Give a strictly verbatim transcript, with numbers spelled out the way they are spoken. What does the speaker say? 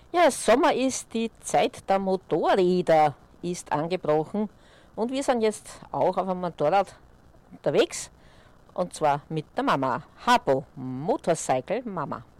Ja, Sommer ist, die Zeit der Motorräder ist angebrochen und wir sind jetzt auch auf einem Motorrad unterwegs und zwar mit der Mama. Hapo, Motorcycle Mama.